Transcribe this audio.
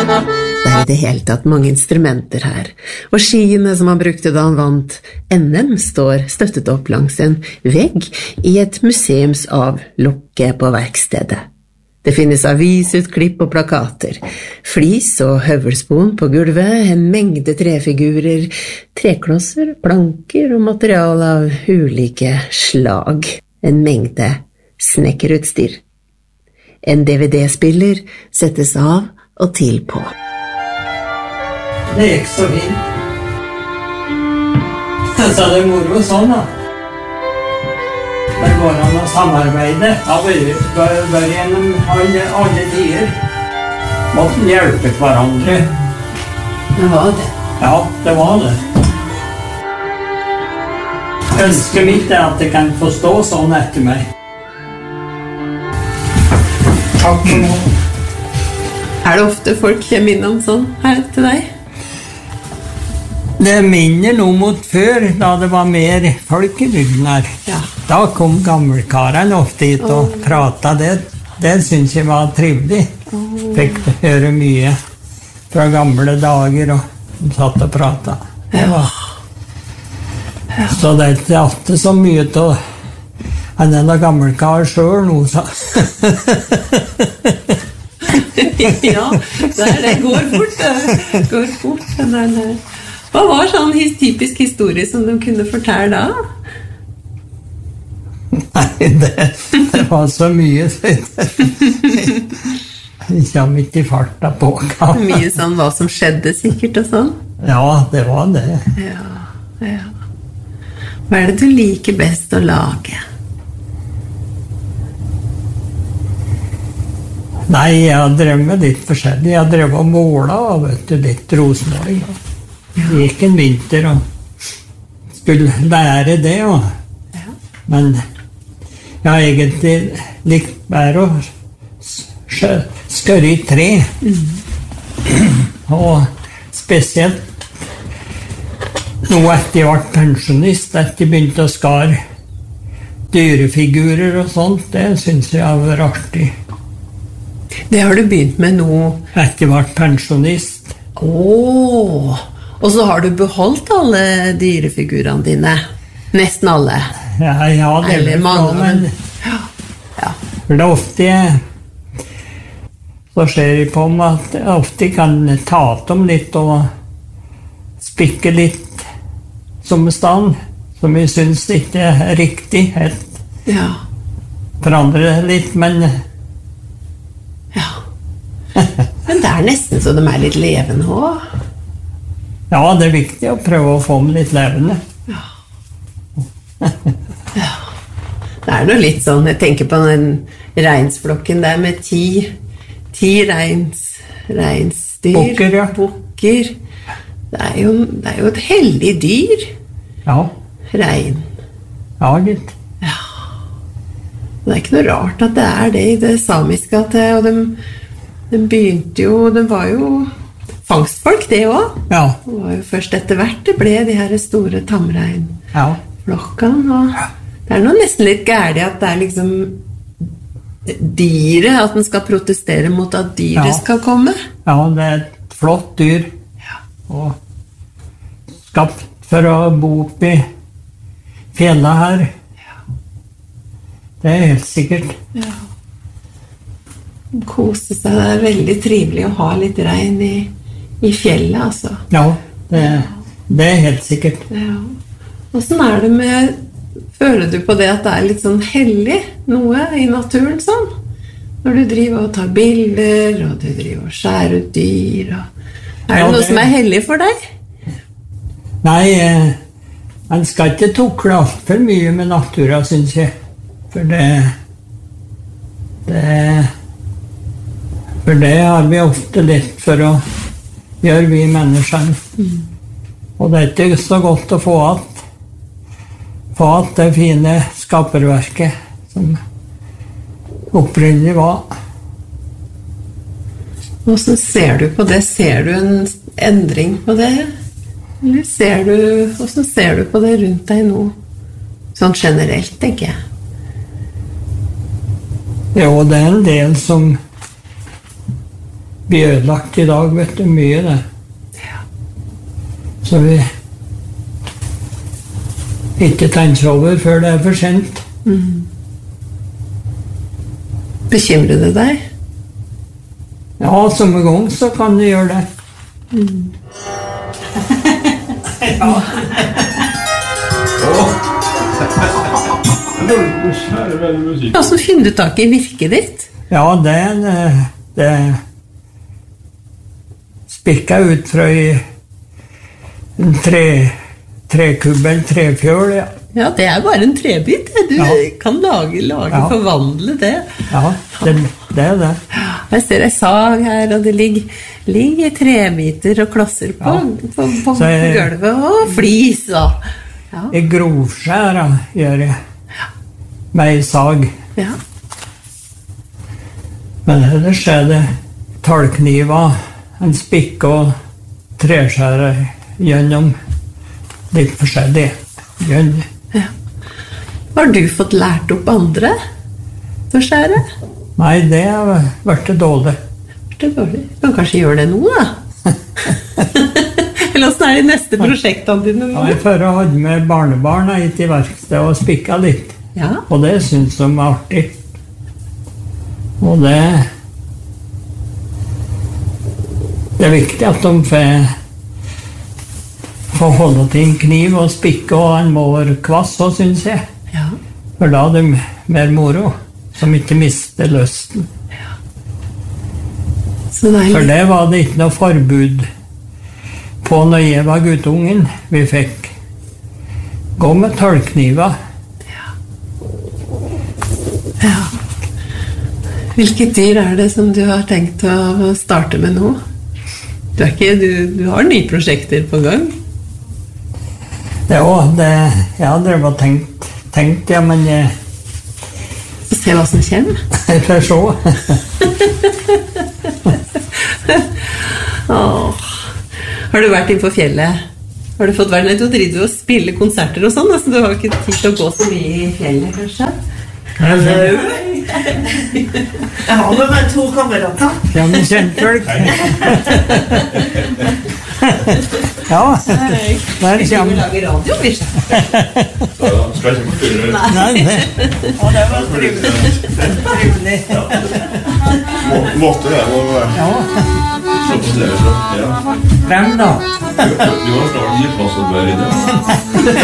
Det I det hele tatt mange instrumenter her, og skiene som han brukte da han vant NM står støttet opp langs en vegg I et museumsavlukke på verkstedet. Det finnes avisutklipp og plakater, flis og høvelspon på gulvet, en mengde trefigurer, treklosser, planker og materiale av ulike slag, en mengde snekkerutstyr. En DVD-spiller settes av og til på. Det gikk så fint. Så det moro sånn da. Det går an å samarbeide. Da bør gjennom alle tider. Måtte hjelpe hverandre. Det var det. Ja, det var det. Ønsket mitt at det kan få stå sånn etter meg. Takk for nå. Det ofte folk kommer innom sånn her til deg? Det minner noe mot før, da det var mer folk I bygden her. Ja. Da kom gammelkarene ofte hit og pratet. Det synes jeg var trivelig. Fikk høre mye fra gamle dager, og de satt og pratet. Det var. Så det ikke alltid så mye til enn en av gammelkar selv nå, så. Ja, det går fort. Det går fort, den der. Hva var sånn typisk historie som de kunne fortelle da? Nei, det var så mye. Jeg kommer ikke I farta på. Mye sånn hva som skjedde sikkert og sånn? Ja, det var det. Ja. Hva det du liker best å lage? Nei, jeg drev med litt forskjellig. Jeg drev og målet og litt rosmåling. Det gikk en vinter og skulle lære det. Men jeg har egentlig likt bare å skøre I tre. Og spesielt nå etter jeg ble pensjonist, etter jeg begynte å skare dyrefigurer og sånt, det synes jeg har vært artig. Det har du begynt med nå? Etter jeg ble pensjonist. Og så har du beholdt alle dyrefigurene dine? Nesten alle? Ja, det Eller mange, men ja. For det ofte så ser jeg på meg at jeg ofte kan ta dem litt og spikke litt som stand, som jeg synes ikke riktig helt. Ja. Forandre litt, men ja. Men det nesten så de litt levende også. Ja, det viktig å prøve å få dem litt levende. Ja. Ja. Det noe litt sånn, jeg tenker på den reinsflokken der med 10 reinsdyr. Bukker, ja. Bukker. Det jo et heldig dyr. Ja. Rein. Ja, litt. Ja. Det ikke noe rart at det det I det samiske, og de begynte jo, de var jo fangstfolk det også. Ja. Det var jo først etter hvert det ble de her store tamreinflokkene, og det noe nesten litt gærlig at det liksom dyret, at den skal protestere mot at dyret skal komme. Ja, det et flott dyr. Ja. Og skapt for å bo opp I fjellet her. Ja. Det helt sikkert. Ja. Kose seg, det veldig trivelig å ha litt rein I fjellet, altså. Ja, det helt sikkert. Ja. Hvordan det med, føler du på det at det litt sånn hellig noe I naturen sånn? Når du driver og tar bilder, og du driver og skjærer ut dyr, og det noe som hellig for deg? Nei, man skal ikke tukle alt for mye med naturen, synes jeg. For det har vi ofte litt for å gjøre vi mennesker. Og det ikke så godt å få at det fine skaperverket som opprinnelig var. Hvordan ser du på det? Ser du en endring på det? Eller hvordan ser du på det rundt deg nå? Sånn generelt, tenker jeg. Jo, det en del som blir ødelagt I dag, vet du, mye det. Så vi ikke tenker over før det for sent. Bekymrer det deg? Ja, som en gang så kan det gjøre det. Hvordan finner du tak I virket ditt? Ja, det spikket ut fra en trekubbel, trefjøl, ja. Ja, det bare en trebit. Du kan forvandle det. Ja, det det. Jeg ser en sag her, og det ligger trebiter og klosser på gulvet, og flis, og... Jeg grovskjærer, gjør jeg. Med en sag. Ja. Men ellers det tallkniver, en spikk og treskjærer gjennom litt forskjellig. Ja. Har du fått lært opp andre til å skjære? Nei, det har vært dårlig. Du kan kanskje gjøre det nå, da? Eller hvordan de neste prosjektene dine nå? Ja, jeg før hadde med barnebarna hit I verksted og spikket litt. Ja. Og det synes de var artig. Og det viktig at de får holde til en kniv og spikke og en mårkvass, så synes jeg. Ja. For da de mer moro, som ikke mister løsten. Ja. Så For det var det ikke noe forbud på når jeg var guttungen. Vi fikk gå med tallkniver. Ja. Hvilket dyr det som du har tenkt å starte med nå? Du har nye prosjekter på gang? Jeg har drevet og tenkt, ja, men Se hva som kommer. Jeg får se. Har du vært inn på fjellet? Har du fått være nede? Du driver og spiller konserter og sånn, så du har ikke tid til å gå så mye I fjellet, kanskje? Jeg har med meg 2 kamerater. Ja, men kjentfolk. Ja, der kommer vi lager radio, Bisha. Skal ikke forstyrre. Nei, Og det var trivelig. Måtte det å slå på det. frem da. Du har snart gitt masse bør I det.